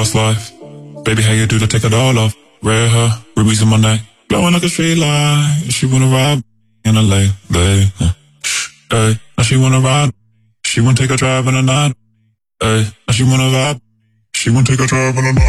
What's life? Baby, how you do to take it all off? Red hair, rubies in my neck, glowing like a street light. She wanna ride in a late, hey. Now she wanna ride. She wanna take a drive in the night. Hey, now she wanna vibe. She wanna take a drive in the night.